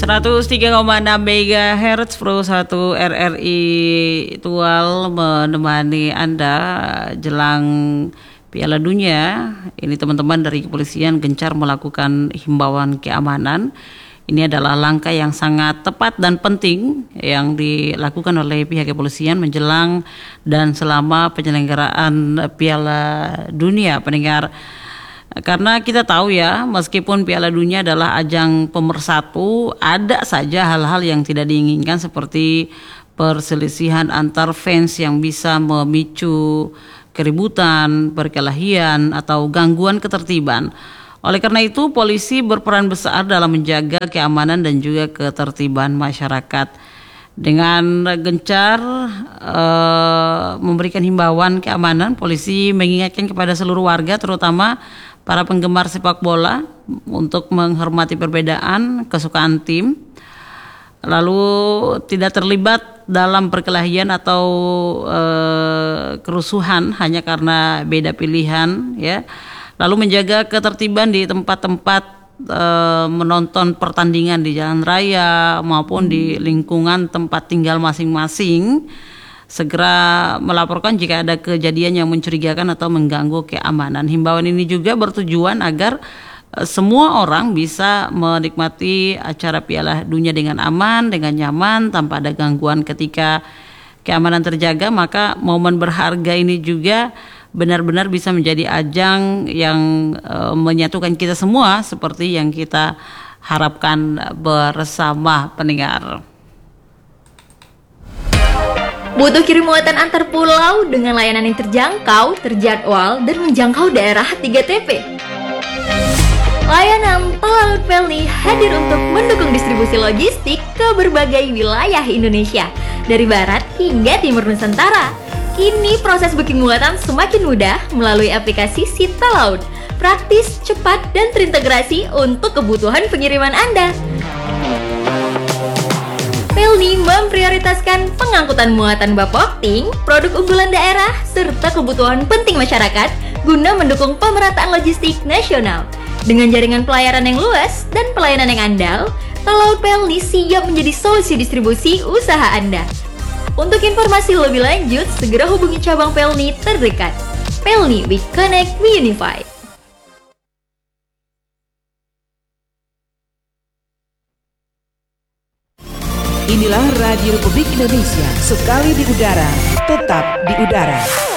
103,6 MHz Pro 1 RRI Tual menemani Anda jelang Piala Dunia. Ini teman-teman dari kepolisian gencar melakukan himbauan keamanan. Ini adalah langkah yang sangat tepat dan penting yang dilakukan oleh pihak kepolisian menjelang dan selama penyelenggaraan Piala Dunia, pendengar. Karena kita tahu ya, meskipun Piala Dunia adalah ajang pemersatu, ada saja hal-hal yang tidak diinginkan seperti perselisihan antar fans yang bisa memicu keributan, perkelahian, atau gangguan ketertiban. Oleh karena itu, polisi berperan besar dalam menjaga keamanan dan juga ketertiban masyarakat. Dengan gencar memberikan himbauan keamanan, polisi mengingatkan kepada seluruh warga, terutama para penggemar sepak bola, untuk menghormati perbedaan kesukaan tim, lalu tidak terlibat dalam perkelahian atau kerusuhan hanya karena beda pilihan, ya. Lalu menjaga ketertiban di tempat-tempat menonton pertandingan di jalan raya maupun di lingkungan tempat tinggal masing-masing. Segera melaporkan jika ada kejadian yang mencurigakan atau mengganggu keamanan. Himbauan ini juga bertujuan agar semua orang bisa menikmati acara Piala Dunia dengan aman, dengan nyaman, tanpa ada gangguan. Ketika keamanan terjaga, maka momen berharga ini juga benar-benar bisa menjadi ajang yang menyatukan kita semua seperti yang kita harapkan bersama, pendengar. Butuh kirim muatan antar pulau dengan layanan yang terjangkau, terjadwal, dan menjangkau daerah 3TP? Layanan Tol Laut Pelni hadir untuk mendukung distribusi logistik ke berbagai wilayah Indonesia, dari barat hingga timur Nusantara. Kini proses booking muatan semakin mudah melalui aplikasi Sita Laut. Praktis, cepat, dan terintegrasi untuk kebutuhan pengiriman Anda. Pelni memprioritaskan pengangkutan muatan bapokting, produk unggulan daerah, serta kebutuhan penting masyarakat guna mendukung pemerataan logistik nasional. Dengan jaringan pelayaran yang luas dan pelayanan yang andal, Tol Laut Pelni siap menjadi solusi distribusi usaha Anda. Untuk informasi lebih lanjut, segera hubungi cabang Pelni terdekat. Pelni, we connect, we unify. Inilah Radio Republik Indonesia, sekali di udara, tetap di udara.